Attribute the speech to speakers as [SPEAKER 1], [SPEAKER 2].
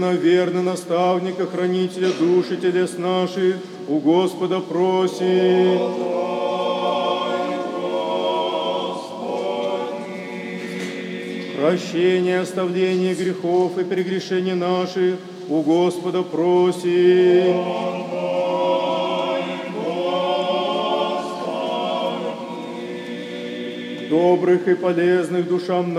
[SPEAKER 1] Верный наставника, хранителя души телес наших, у Господа проси. Прощение, оставление грехов и прегрешений наших, у Господа проси. Добрых и полезных душам